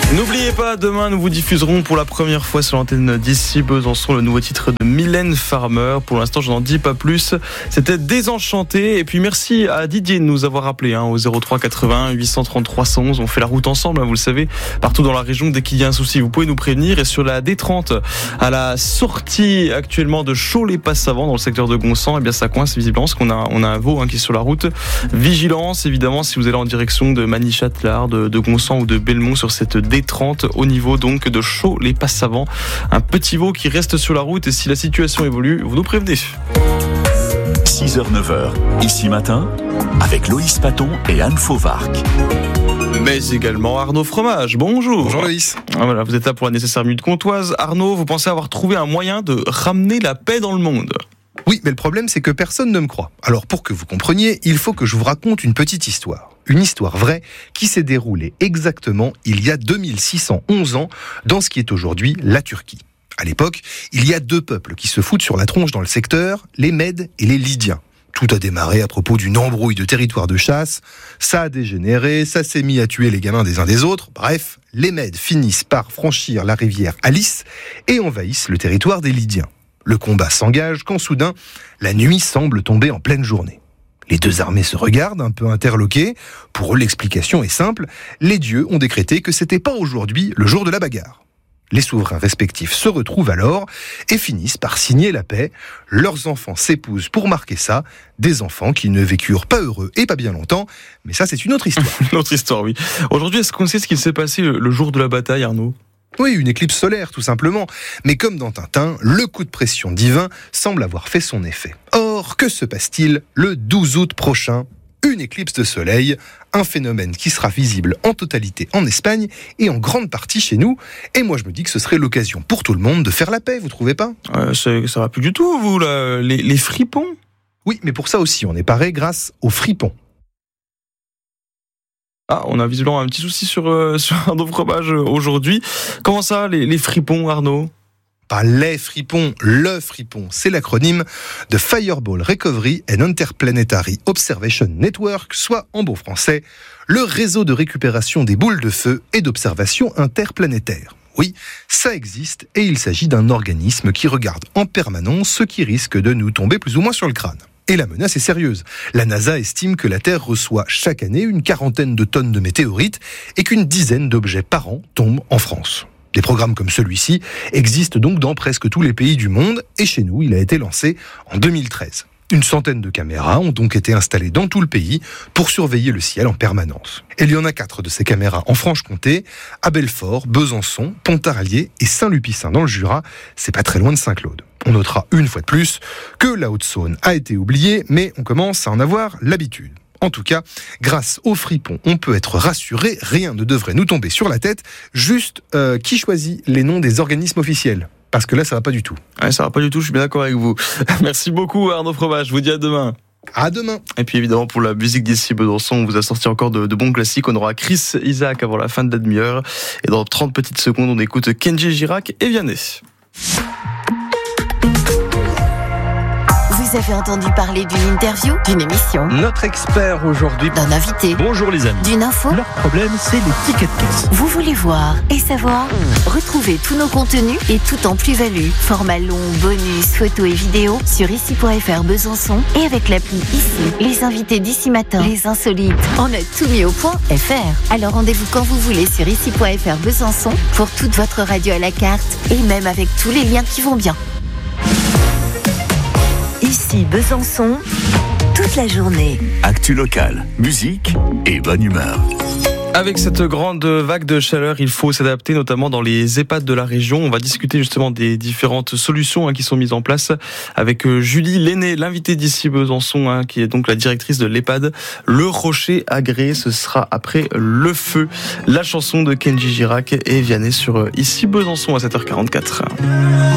N'oubliez pas, demain nous vous diffuserons pour la première fois sur l'antenne d'ici Besançon le nouveau titre de Mylène Farmer. Pour l'instant je n'en dis pas plus, c'était Désenchanté. Et puis merci à Didier de nous avoir appelé au 03 81 833 111. On fait la route ensemble, vous le savez, partout dans la région. Dès qu'il y a un souci vous pouvez nous prévenir. Et sur la D30 à la sortie actuellement de Chaux-les-Passavant dans le secteur de Gonsan, eh bien ça coince visiblement parce qu'on a un veau qui est sur la route. Vigilance évidemment si vous allez en direction de Magny-Châtelard, de Gonsan ou de Belmont sur cette D30 au niveau donc de Chaux-les-Passavant. Un petit veau qui reste sur la route et si la situation évolue, vous nous prévenez. 6h-9h, ici matin, avec Loïs Paton et Anne Fauvarc. Mais également Arnaud Fromage. Bonjour. Bonjour Loïs. Voilà, vous êtes là pour la nécessaire minute comtoise. Arnaud, vous pensez avoir trouvé un moyen de ramener la paix dans le monde ? Oui, mais le problème, c'est que personne ne me croit. Alors, pour que vous compreniez, il faut que je vous raconte une petite histoire. Une histoire vraie qui s'est déroulée exactement il y a 2611 ans dans ce qui est aujourd'hui la Turquie. À l'époque, il y a deux peuples qui se foutent sur la tronche dans le secteur, les Mèdes et les Lydiens. Tout a démarré à propos d'une embrouille de territoire de chasse. Ça a dégénéré, ça s'est mis à tuer les gamins des uns des autres. Bref, les Mèdes finissent par franchir la rivière Alice et envahissent le territoire des Lydiens. Le combat s'engage quand soudain, la nuit semble tomber en pleine journée. Les deux armées se regardent, un peu interloquées. Pour eux, l'explication est simple. Les dieux ont décrété que c'était pas aujourd'hui le jour de la bagarre. Les souverains respectifs se retrouvent alors et finissent par signer la paix. Leurs enfants s'épousent pour marquer ça. Des enfants qui ne vécurent pas heureux et pas bien longtemps. Mais ça, c'est une autre histoire. Une autre histoire, oui. Aujourd'hui, est-ce qu'on sait ce qui s'est passé le jour de la bataille, Arnaud ? Oui, une éclipse solaire, tout simplement. Mais comme dans Tintin, le coup de pression divin semble avoir fait son effet. Or, que se passe-t-il le 12 août prochain ? Une éclipse de soleil, un phénomène qui sera visible en totalité en Espagne et en grande partie chez nous. Et moi, je me dis que ce serait l'occasion pour tout le monde de faire la paix, vous trouvez pas ? Ça va plus du tout, vous, là, les fripons ? Oui, mais pour ça aussi, on est paré grâce aux fripons. Ah, on a visiblement un petit souci sur Arnaud Fromage aujourd'hui. Comment ça, les fripons, Arnaud ? Pas les fripons, le fripon. C'est l'acronyme de Fireball Recovery and Interplanetary Observation Network, soit en bon français, le réseau de récupération des boules de feu et d'observation interplanétaire. Oui, ça existe et il s'agit d'un organisme qui regarde en permanence ce qui risque de nous tomber plus ou moins sur le crâne. Et la menace est sérieuse. La NASA estime que la Terre reçoit chaque année une 40aine de tonnes de météorites et qu'une dizaine d'objets par an tombent en France. Des programmes comme celui-ci existent donc dans presque tous les pays du monde et chez nous, il a été lancé en 2013. Une centaine de caméras ont donc été installées dans tout le pays pour surveiller le ciel en permanence. Et il y en a 4 de ces caméras en Franche-Comté, à Belfort, Besançon, Pontarlier et Saint-Lupicin dans le Jura. C'est pas très loin de Saint-Claude. On notera une fois de plus que la Haute-Saône a été oubliée, mais on commence à en avoir l'habitude. En tout cas, grâce aux fripons, on peut être rassuré, rien ne devrait nous tomber sur la tête. Juste, qui choisit les noms des organismes officiels ? Parce que là, ça va pas du tout. Ouais, ça va pas du tout, je suis bien d'accord avec vous. Merci beaucoup Arnaud Fromage, je vous dis à demain. À demain. Et puis évidemment pour la musique d'ici Besançon, on vous a sorti encore de bons classiques. On aura Chris Isaac avant la fin de la demi-heure. Et dans 30 petites secondes, on écoute Kenji Girac et Vianney. Vous avez entendu parler d'une interview, d'une émission, Notre expert aujourd'hui. d'un invité, Bonjour les amis. d'une info. Leur problème, c'est les tickets de caisse. Vous voulez voir et savoir ? Retrouvez tous nos contenus et tout en plus-value. Format long, bonus, photos et vidéos sur ici.fr Besançon et avec l'appli Ici. Les invités d'ici matin, les insolites. On a tout mis au point .fr. Alors rendez-vous quand vous voulez sur ici.fr Besançon pour toute votre radio à la carte et même avec tous les liens qui vont bien. Ici Besançon, toute la journée. Actu locale, musique et bonne humeur. Avec cette grande vague de chaleur, il faut s'adapter, notamment dans les EHPAD de la région. On va discuter justement des différentes solutions qui sont mises en place avec Julie Lenné, l'invitée d'ici Besançon, qui est donc la directrice de l'EHPAD Le Rocher Agré. Ce sera après le feu. La chanson de Kenji Girac et Vianney sur ici Besançon à 7h44.